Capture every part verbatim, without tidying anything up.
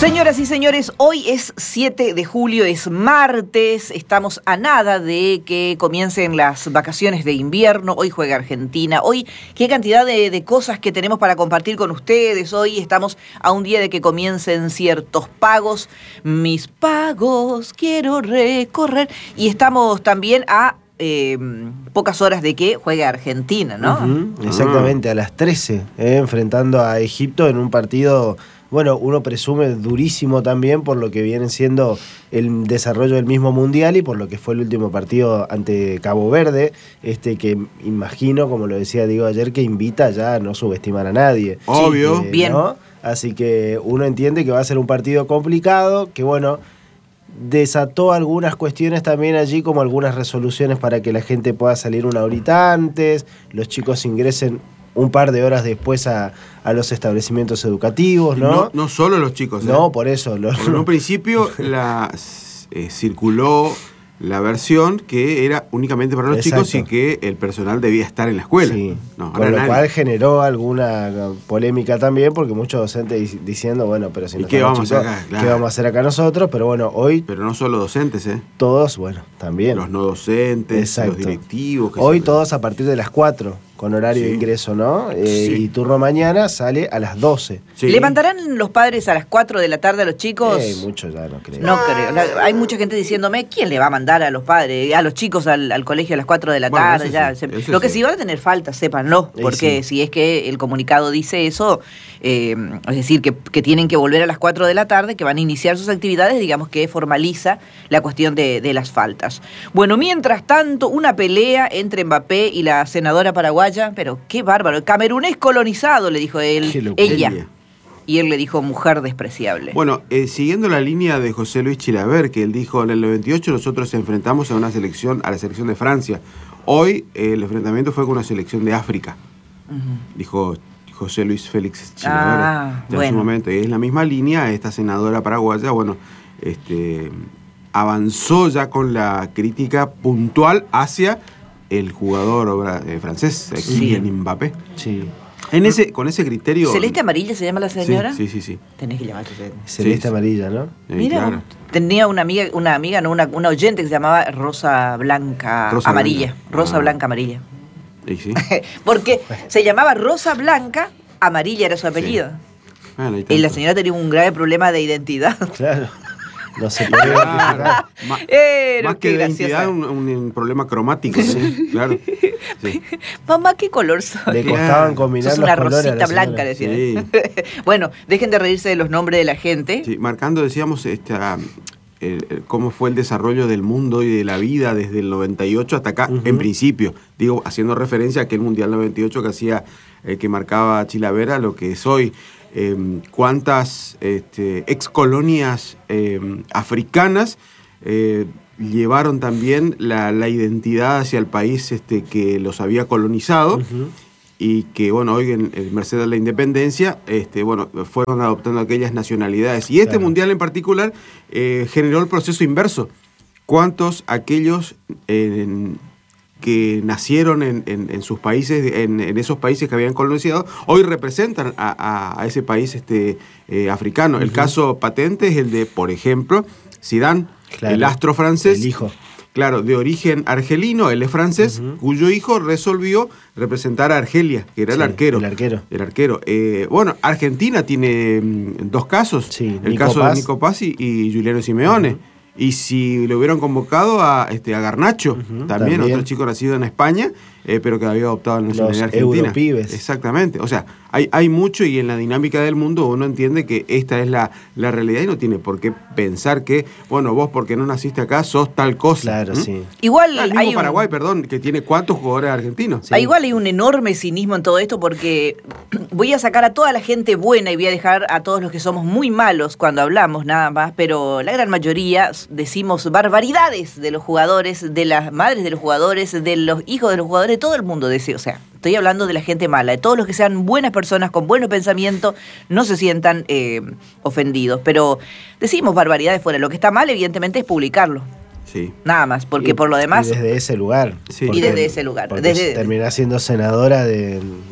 Señoras y señores, hoy es siete de julio, es martes, estamos a nada de que comiencen las vacaciones de invierno, hoy juega Argentina, hoy qué cantidad de, de cosas que tenemos para compartir con ustedes, hoy estamos a un día de que comiencen ciertos pagos, mis pagos quiero recorrer, y estamos también a eh, pocas horas de que juegue Argentina, ¿no? Uh-huh, exactamente, a las trece, eh, enfrentando a Egipto en un partido... Bueno, uno presume durísimo también por lo que viene siendo el desarrollo del mismo mundial y por lo que fue el último partido ante Cabo Verde, este que imagino, como lo decía Diego ayer, que invita ya a no subestimar a nadie. Obvio. Eh, Bien. ¿no? Así que uno entiende que va a ser un partido complicado, que bueno, desató algunas cuestiones también allí, como algunas resoluciones para que la gente pueda salir una horita antes, los chicos ingresen un par de horas después a, a los establecimientos educativos, ¿no? No, no solo los chicos. ¿eh? No, por eso. Los... Porque en un principio la, eh, circuló la versión que era únicamente para los Exacto. chicos y que el personal debía estar en la escuela. Sí. No, Con lo nadie. cual generó alguna polémica también, porque muchos docentes diciendo, bueno, pero si ¿Y no qué están vamos los a chicos, hacer acá? Claro. ¿qué vamos a hacer acá nosotros? Pero bueno, hoy Pero no solo docentes, ¿eh? todos, bueno, también. Los no docentes, Exacto. los directivos. Que Hoy se... todos a partir de las cuatro, con horario Sí. de ingreso, ¿no? Eh, Sí. Y turno mañana sale a las doce. Sí. ¿Levantarán los padres a las cuatro de la tarde a los chicos? Eh, mucho ya no creo. No creo. La- hay mucha gente diciéndome, ¿quién le va a mandar a los padres, a los chicos al, al colegio a las cuatro de la Bueno, tarde? eso Ya, sí, se- eso lo que sí. sí van a tener falta, sépanlo, Eh, porque sí. si es que el comunicado dice eso, eh, es decir, que, que tienen que volver a las cuatro de la tarde, que van a iniciar sus actividades, digamos que formaliza la cuestión de, de las faltas. Bueno, mientras tanto, una pelea entre Mbappé y la senadora paraguaya, pero qué bárbaro, el camerunés colonizado, le dijo él, Qué locura. ella. Ella. Y él le dijo mujer despreciable. Bueno, eh, siguiendo la línea de José Luis Chilaver, que él dijo en el noventa y ocho nosotros enfrentamos a una selección, a la selección de Francia. Hoy eh, el enfrentamiento fue con una selección de África, Ujú. dijo José Luis Félix Chilaver Ah, en bueno. su momento. Y es la misma línea, esta senadora paraguaya, bueno, este, avanzó ya con la crítica puntual hacia el jugador eh, francés, eh, Sí. Kylian Mbappé. Sí. En ese, con ese criterio... ¿Celeste Amarilla se llama la señora? Sí, sí, sí. sí. Tenés que llamarte. Celeste Sí. amarilla, ¿no? Eh, Mira, claro. tenía una amiga, una amiga, no, una, una oyente que se llamaba Rosa Blanca Rosa Amarilla. Blanca. Rosa Ah. Blanca Amarilla. Y sí. Porque se llamaba Rosa Blanca Amarilla, era su apellido. Bueno, y Y la tanto. señora tenía un grave problema de identidad. Claro. No se puede Claro. identificar. Ma- Pero Más qué que de graciosa. identidad, un, un- un problema cromático, ¿sí? Claro. Sí. Mamá, ¿qué color sos? Le Claro. costaban combinar Sos los una colores a la rosita señora. blanca, decía. Sí. Bueno, dejen de reírse de los nombres de la gente. Sí, marcando, decíamos, esta, el- el- cómo fue el desarrollo del mundo y de la vida desde el noventa y ocho hasta acá, Ujú. en principio. Digo, haciendo referencia a aquel Mundial noventa y ocho que hacía, eh, que marcaba Chilavera, lo que es hoy. Eh, cuántas este, excolonias eh, africanas eh, llevaron también la, la identidad hacia el país este, que los había colonizado. Ujú. Y que, bueno, hoy en, en merced de la independencia, este, bueno, fueron adoptando aquellas nacionalidades. Y este Claro. mundial en particular eh, generó el proceso inverso. ¿Cuántos aquellos eh, que nacieron en, en- en sus países, en, en esos países que habían colonizado, hoy representan a, a- a ese país este, eh, africano? El Ujú. caso patente es el de, por ejemplo, Zidane, Claro. el astro francés. El hijo. Claro, de origen argelino, él es francés, Ujú. cuyo hijo resolvió representar a Argelia, que era el Sí, arquero. el arquero. El arquero. Eh, bueno, Argentina tiene mm, dos casos. Sí, el Nico caso Paz. de Nico Paz y, y Giuliano Simeone. Ujú. Y si le hubieran convocado a, este, a Garnacho, Ujú, también, también. otro chico nacido en España, eh, pero que había adoptado la nacionalidad Los argentina. europibes. Exactamente. O sea, hay, hay mucho y en la dinámica del mundo uno entiende que esta es la, la realidad y no tiene por qué pensar que, bueno, vos porque no naciste acá sos tal cosa. Claro, ¿Mm? sí. Igual Ah, el mismo hay un... Paraguay, perdón, que tiene cuántos jugadores argentinos. Ah, igual hay un enorme cinismo en todo esto porque voy a sacar a toda la gente buena y voy a dejar a todos los que somos muy malos cuando hablamos nada más, pero la gran mayoría decimos barbaridades de los jugadores, de las madres de los jugadores, de los hijos de los jugadores, de todo el mundo dice, o sea, estoy hablando de la gente mala, de todos los que sean buenas personas con buenos pensamientos, no se sientan eh, ofendidos, pero decimos barbaridades fuera, lo que está mal evidentemente es publicarlo. Sí. Nada más, porque Y- por lo demás... Y desde ese lugar. Sí. Y desde ese lugar, Porque desde- terminás siendo senadora de,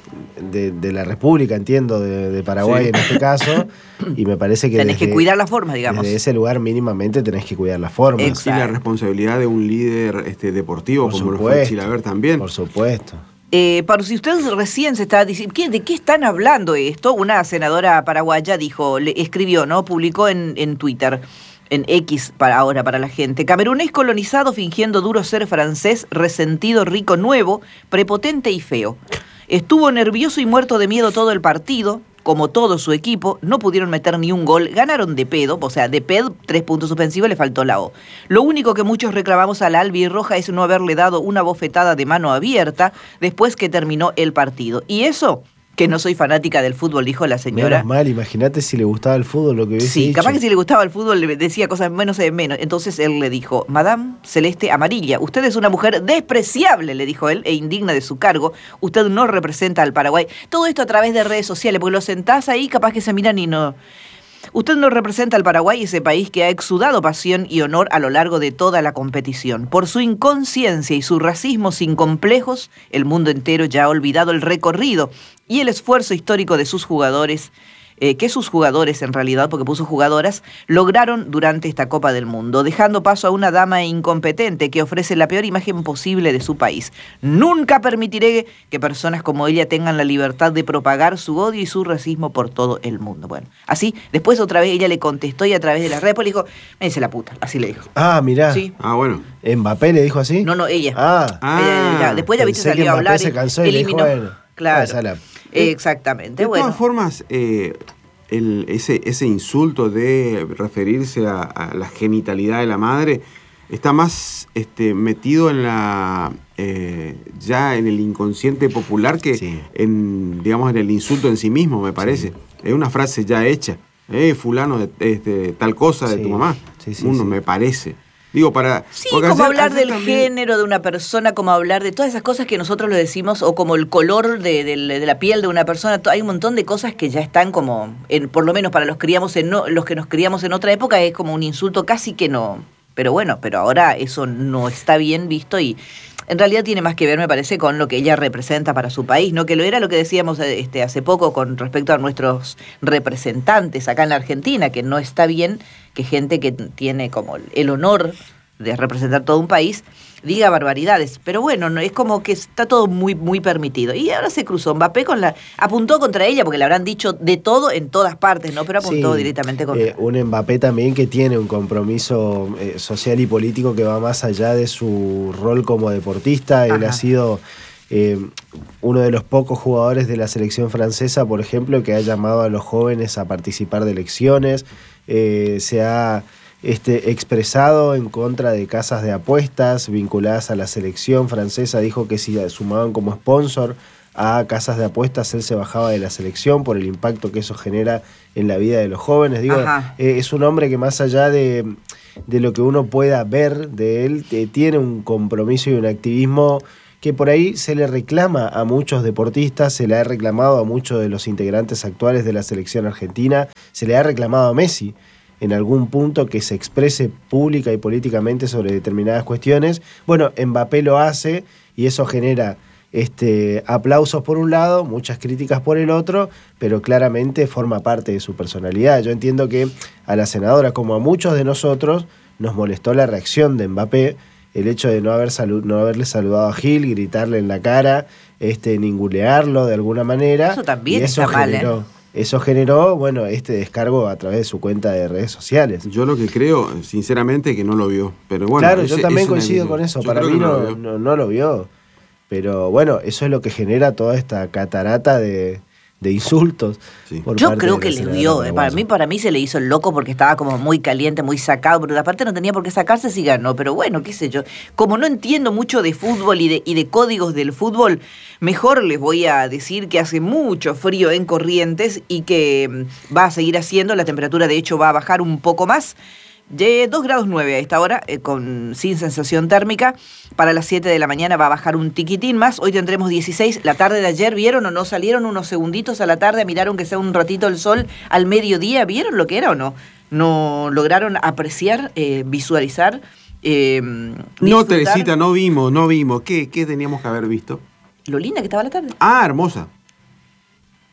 de, de la República, entiendo, de, de Paraguay sí. en este caso, y me parece que... Tenés desde, que cuidar las formas, digamos. Desde ese lugar mínimamente tenés que cuidar las formas. Exacto. Y la responsabilidad de un líder este, deportivo, por como supuesto, lo fue Chilaver también. Por supuesto. Eh, para si usted recién se está diciendo, ¿de qué están hablando esto? Una senadora paraguaya dijo, le escribió, ¿no? Publicó en, en Twitter, en X para ahora para la gente. Camerún es colonizado fingiendo duro ser francés, resentido, rico, nuevo, prepotente y feo. Estuvo nervioso y muerto de miedo todo el partido. Como todo su equipo, no pudieron meter ni un gol, ganaron de pedo, o sea, de pedo, tres puntos suspensivos, le faltó la O. Lo único que muchos reclamamos a la albirroja es no haberle dado una bofetada de mano abierta después que terminó el partido. Y eso, que no soy fanática del fútbol, dijo la señora. Menos mal, imagínate si le gustaba el fútbol lo que hubiese Sí, dicho. capaz que si le gustaba el fútbol le decía cosas menos de menos. Entonces él le dijo, Madame Celeste Amarilla, usted es una mujer despreciable, le dijo él, e indigna de su cargo. Usted no representa al Paraguay. Todo esto a través de redes sociales, porque lo sentás ahí, capaz que se miran y no... Usted no representa al Paraguay, ese país que ha exudado pasión y honor a lo largo de toda la competición. Por su inconsciencia y su racismo sin complejos, el mundo entero ya ha olvidado el recorrido y el esfuerzo histórico de sus jugadores, eh, que sus jugadores en realidad, porque puso jugadoras, lograron durante esta Copa del Mundo, dejando paso a una dama incompetente que ofrece la peor imagen posible de su país. Nunca permitiré que personas como ella tengan la libertad de propagar su odio y su racismo por todo el mundo. Bueno, así, después otra vez ella le contestó y a través de las redes le dijo, me dice la puta, así le dijo. Ah, mirá. Sí. Ah, bueno. ¿Mbappé le dijo así? No, no, ella. Ah. Ella, ella, después ya viste salió a hablar se cansó y eliminó. Le dijo, bueno, claro. la... Exactamente. De bueno. todas formas, eh, el, ese, ese insulto de referirse a, a la genitalidad de la madre está más este, metido en la eh, ya en el inconsciente popular que sí. en, digamos, en el insulto en sí mismo, me parece. Sí. Es una frase ya hecha. Eh, fulano de este, tal cosa de sí. tu mamá. Sí, sí, Uno sí. me parece. Digo, para... Sí, como hacer, hablar hacer del también... género de una persona, como hablar de todas esas cosas que nosotros lo decimos, o como el color de, de, de la piel de una persona. Hay un montón de cosas que ya están como, en, por lo menos para los, criamos en no, los que nos criamos en otra época, es como un insulto casi que no. Pero bueno, pero ahora eso no está bien visto y en realidad tiene más que ver, me parece, con lo que ella representa para su país, ¿no? Que lo era lo que decíamos este, hace poco con respecto a nuestros representantes acá en la Argentina, que no está bien que gente que tiene como el honor de representar todo un país diga barbaridades, pero bueno, no, es como que está todo muy muy permitido. Y ahora se cruzó Mbappé con la... apuntó contra ella, porque le habrán dicho de todo en todas partes, ¿no? Pero apuntó sí, directamente contra eh, un Mbappé también que tiene un compromiso eh, social y político que va más allá de su rol como deportista. Ajá. Él ha sido eh, uno de los pocos jugadores de la selección francesa, por ejemplo, que ha llamado a los jóvenes a participar de elecciones. Eh, se ha... Este, expresado en contra de casas de apuestas vinculadas a la selección francesa. Dijo que si sumaban como sponsor a casas de apuestas, él se bajaba de la selección por el impacto que eso genera en la vida de los jóvenes. Digo, eh, es un hombre que más allá de, de lo que uno pueda ver de él, eh, tiene un compromiso y un activismo que por ahí se le reclama a muchos deportistas, se le ha reclamado a muchos de los integrantes actuales de la selección argentina, se le ha reclamado a Messi en algún punto que se exprese pública y políticamente sobre determinadas cuestiones. Bueno, Mbappé lo hace y eso genera este, aplausos por un lado, muchas críticas por el otro, pero claramente forma parte de su personalidad. Yo entiendo que a la senadora, como a muchos de nosotros, nos molestó la reacción de Mbappé, el hecho de no, haber salu- no haberle saludado a Gil, gritarle en la cara, este, ningunearlo de alguna manera. Eso también y eso está mal, generó, ¿eh? Eso generó, bueno, este descargo a través de su cuenta de redes sociales. Yo lo que creo, sinceramente, que no lo vio. Pero bueno, claro, ese, yo también es coincido con eso. Yo Para mí no, no, no, no, no lo vio. Pero bueno, eso es lo que genera toda esta catarata de, de insultos. Sí. Por Yo parte creo de que la le senadora vio. Paraguaya. Para mí, para mí se le hizo el loco porque estaba como muy caliente, muy sacado. Pero aparte no tenía por qué sacarse si ganó. Pero bueno, qué sé yo. Como no entiendo mucho de fútbol y de, y de códigos del fútbol, mejor les voy a decir que hace mucho frío en Corrientes y que va a seguir haciendo. La temperatura, de hecho, va a bajar un poco más. De dos grados nueve a esta hora, eh, con, sin sensación térmica. Para las siete de la mañana va a bajar un tiquitín más. Hoy tendremos dieciséis. La tarde de ayer, ¿vieron o no? Salieron unos segunditos a la tarde, miraron que sea un ratito el sol al mediodía. ¿Vieron lo que era o no? ¿No lograron apreciar, eh, visualizar? Eh, no, Teresita, no vimos, no vimos. ¿Qué, qué teníamos que haber visto? Lo linda que estaba la tarde. Ah, hermosa.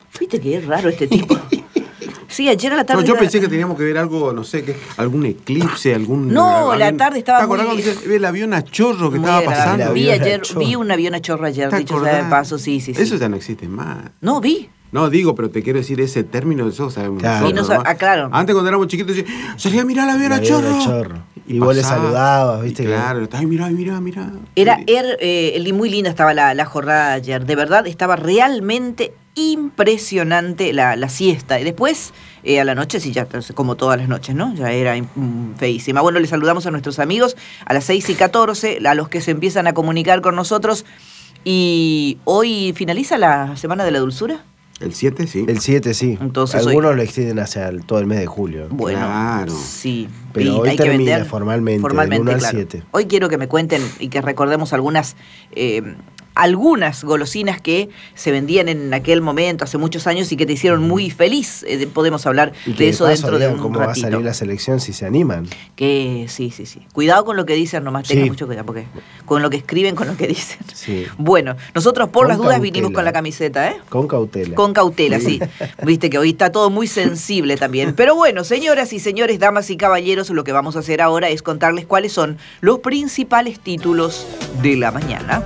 Viste que es raro este tipo. Sí, ayer a la tarde... No, yo era... pensé que teníamos que ver algo, no sé, que algún eclipse, algún... No, algún, la tarde estaba ¿te acordás muy... cuando se ve el avión a chorro que muy estaba agradable. pasando? Vi ayer, chorro. vi un avión a chorro ayer, dicho sea de paso, sí, sí, sí. Eso ya no existe más. No, vi. No, digo, pero te quiero decir ese término, eso sabemos Claro. nosotros, Y no, ¿no? ah, claro. Antes cuando éramos chiquitos decían, salía a mirar el avión a El avión chorro. a chorro. Y vos le pasaba. saludabas, ¿viste? Y claro, ay, mirá, mirá, mirá. Era er, eh, muy linda estaba la, la jornada ayer, de verdad estaba realmente impresionante la, la siesta. Y después, eh, a la noche, sí, ya como todas las noches, ¿no? Ya era mm, feísima. Bueno, les saludamos a nuestros amigos a las seis y catorce, a los que se empiezan a comunicar con nosotros. Y hoy finaliza la Semana de la Dulzura. El siete, sí. El siete, sí. Entonces, algunos hoy... lo extienden hacia el, todo el mes de julio. Bueno, Claro. sí. Pero Y hoy hay que termina vender formalmente, formalmente, del uno al claro. siete. Hoy quiero que me cuenten y que recordemos algunas eh, algunas golosinas que se vendían en aquel momento, hace muchos años, y que te hicieron muy feliz. Eh, podemos hablar Y que de eso paso dentro de digan un cómo ratito. va a salir la selección si se animan. Que sí, sí, sí. Cuidado con lo que dicen, nomás tengan Sí. mucho cuidado, porque con lo que escriben, con lo que dicen. Sí. Bueno, nosotros por Con las dudas cautela. vinimos con la camiseta, ¿eh? Con cautela. Con cautela, sí. Viste que hoy está todo muy sensible también. Pero bueno, señoras y señores, damas y caballeros, lo que vamos a hacer ahora es contarles cuáles son los principales títulos de la mañana.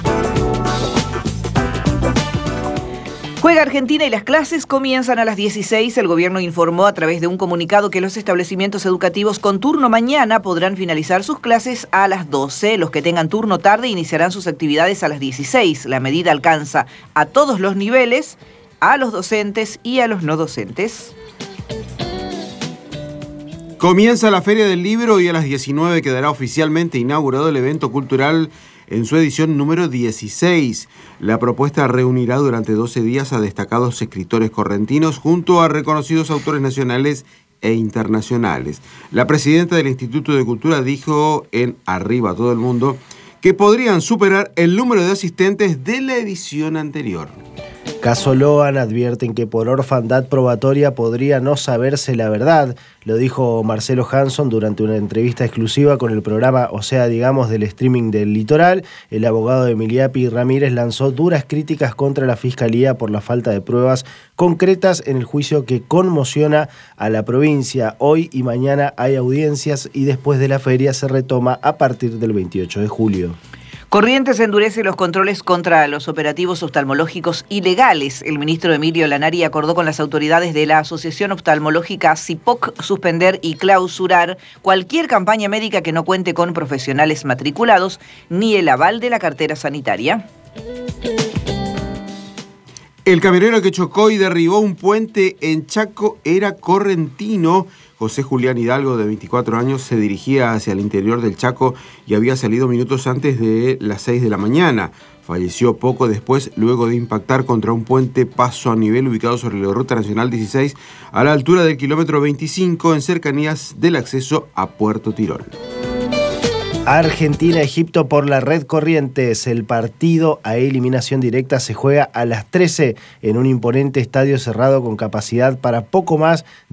Juega Argentina y las clases comienzan a las dieciséis. El gobierno informó a través de un comunicado que los establecimientos educativos con turno mañana podrán finalizar sus clases a las doce. Los que tengan turno tarde iniciarán sus actividades a las dieciséis. La medida alcanza a todos los niveles, a los docentes y a los no docentes. Comienza la Feria del Libro y a las diecinueve quedará oficialmente inaugurado el evento cultural en su edición número dieciséis. La propuesta reunirá durante doce días a destacados escritores correntinos junto a reconocidos autores nacionales e internacionales. La presidenta del Instituto de Cultura dijo en Arriba Todo el Mundo que podrían superar el número de asistentes de la edición anterior. Caso Loan advierten que por orfandad probatoria podría no saberse la verdad. Lo dijo Marcelo Hanson durante una entrevista exclusiva con el programa O sea, digamos, del streaming del Litoral. El abogado de Emiliapi Ramírez lanzó duras críticas contra la Fiscalía por la falta de pruebas concretas en el juicio que conmociona a la provincia. Hoy y mañana hay audiencias y después de la feria se retoma a partir del veintiocho de julio. Corrientes endurece los controles contra los operativos oftalmológicos ilegales. El ministro Emilio Lanari acordó con las autoridades de la Asociación Oftalmológica CIPOC suspender y clausurar cualquier campaña médica que no cuente con profesionales matriculados ni el aval de la cartera sanitaria. El camionero que chocó y derribó un puente en Chaco era correntino. José Julián Hidalgo, de veinticuatro años, se dirigía hacia el interior del Chaco y había salido minutos antes de las seis de la mañana. Falleció poco después, luego de impactar contra un puente paso a nivel ubicado sobre la Ruta Nacional dieciséis, a la altura del kilómetro veinticinco, en cercanías del acceso a Puerto Tirol. Argentina-Egipto por la red Corrientes. El partido a eliminación directa se juega a las trece en un imponente estadio cerrado con capacidad para poco más de